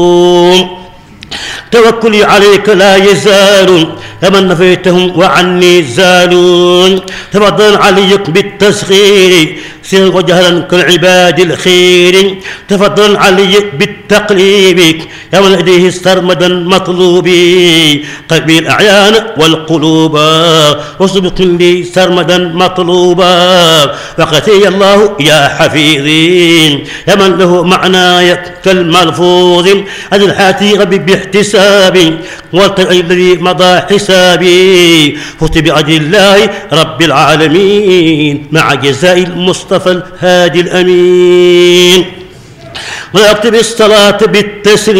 توكلي عليك لا يزال فمن نفيتهم وعني زالون. تفضل عليك بالتسخير سر وجهلا كالعباد الخير. تفضل علي بالتقليب يا من يديه سرمدا مطلوبي قلبي الأعيان والقلوب وسبق لي سرمدا مطلوبا. وقتي الله يا حفيظي يا من له معناي كالملفوظ أجل الحاتي ربي باحتسابي والطيء الذي مضى حسابي. فزت بأجل الله رب العالمين مع جزاء المصطفى الهادي الأمين. ويكتب الصلاة بالتسليم